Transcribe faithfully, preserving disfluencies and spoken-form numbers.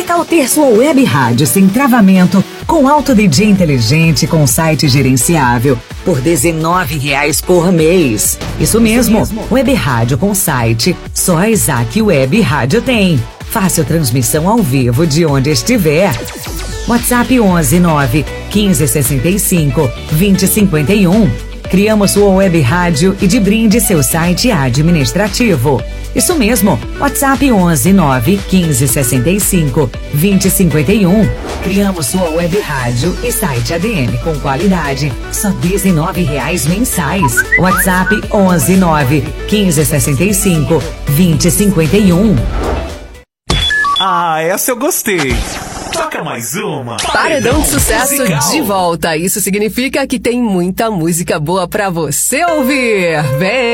tal ter sua web rádio sem travamento, com alto D J inteligente, com site gerenciável, por dezenove reais por mês? Isso mesmo, Isso mesmo. Web rádio com site, só a Isaac Web Rádio tem. Fácil transmissão ao vivo de onde estiver. WhatsApp onze nove quinze sessenta e cinco vinte cinquenta e um. Criamos sua web rádio e de brinde seu site administrativo. Isso mesmo, WhatsApp onze nove quinze sessenta e cinco vinte cinquenta e um. Criamos sua web rádio e site A D M com qualidade, só dezenove reais mensais. WhatsApp onze nove quinze sessenta e cinco vinte cinquenta e um. Ah, essa eu gostei. Toca mais uma. Paredão de Sucesso musical. De volta. Isso significa que tem muita música boa pra você ouvir. Vem!